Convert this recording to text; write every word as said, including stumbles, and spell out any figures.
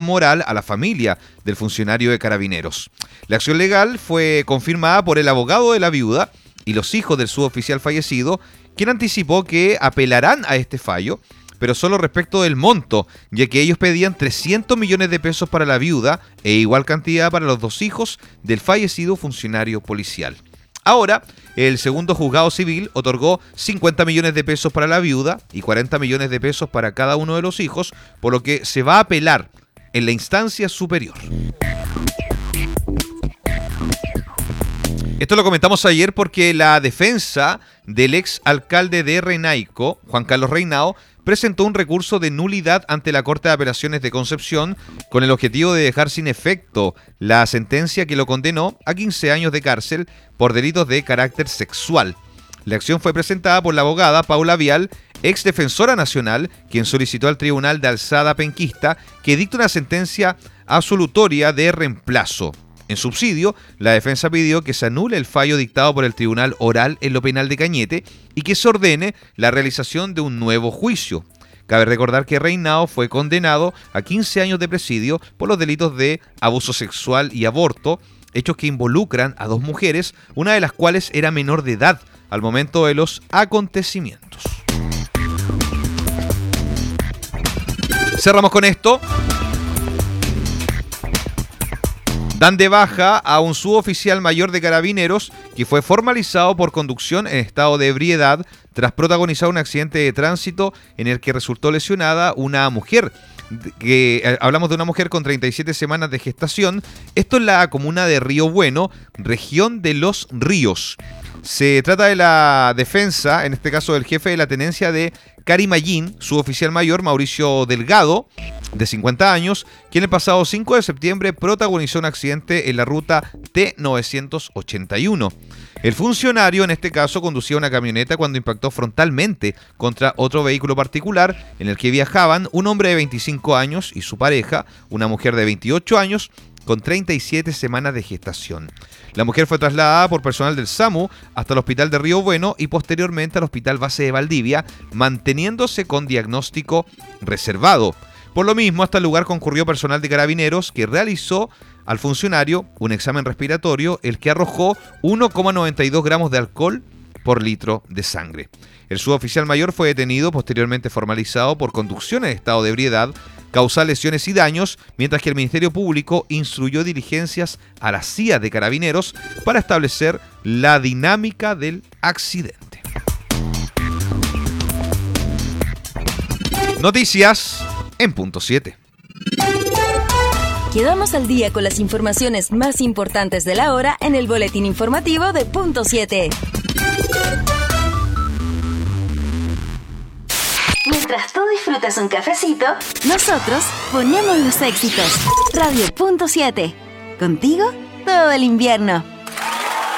moral a la familia del funcionario de Carabineros. La acción legal fue confirmada por el abogado de la viuda y los hijos del suboficial fallecido, quien anticipó que apelarán a este fallo, pero solo respecto del monto, ya que ellos pedían trescientos millones de pesos para la viuda e igual cantidad para los dos hijos del fallecido funcionario policial. Ahora, el segundo juzgado civil otorgó cincuenta millones de pesos para la viuda y cuarenta millones de pesos para cada uno de los hijos, por lo que se va a apelar en la instancia superior. Esto lo comentamos ayer porque la defensa del ex alcalde de Renaico, Juan Carlos Reinao, presentó un recurso de nulidad ante la Corte de Apelaciones de Concepción con el objetivo de dejar sin efecto la sentencia que lo condenó a quince años de cárcel por delitos de carácter sexual. La acción fue presentada por la abogada Paula Vial, ex defensora nacional, quien solicitó al Tribunal de Alzada Penquista que dicte una sentencia absolutoria de reemplazo. En subsidio, la defensa pidió que se anule el fallo dictado por el Tribunal Oral en lo Penal de Cañete y que se ordene la realización de un nuevo juicio. Cabe recordar que Reinao fue condenado a quince años de presidio por los delitos de abuso sexual y aborto, hechos que involucran a dos mujeres, una de las cuales era menor de edad al momento de los acontecimientos. Cerramos con esto. Dan de baja a un suboficial mayor de Carabineros que fue formalizado por conducción en estado de ebriedad tras protagonizar un accidente de tránsito en el que resultó lesionada una mujer. Que, eh, hablamos de una mujer con treinta y siete semanas de gestación. Esto es la comuna de Río Bueno, región de Los Ríos. Se trata de la defensa, en este caso del jefe de la tenencia de Carimayín, suboficial mayor Mauricio Delgado, de cincuenta años, quien el pasado cinco de septiembre protagonizó un accidente en la ruta T novecientos ochenta y uno. El funcionario, en este caso, conducía una camioneta cuando impactó frontalmente contra otro vehículo particular en el que viajaban un hombre de veinticinco años y su pareja, una mujer de veintiocho años, con treinta y siete semanas de gestación. La mujer fue trasladada por personal del SAMU hasta el hospital de Río Bueno y posteriormente al hospital base de Valdivia, manteniéndose con diagnóstico reservado. Por lo mismo, hasta el lugar concurrió personal de Carabineros que realizó al funcionario un examen respiratorio, el que arrojó uno coma noventa y dos gramos de alcohol por litro de sangre. El suboficial mayor fue detenido, posteriormente formalizado por conducción en estado de ebriedad, causar lesiones y daños, mientras que el Ministerio Público instruyó diligencias a la C I A de Carabineros para establecer la dinámica del accidente. Noticias en punto siete. Quedamos al día con las informaciones más importantes de la hora en el boletín informativo de punto siete. Mientras tú disfrutas un cafecito, nosotros ponemos los éxitos. Radio punto siete. Contigo todo el invierno.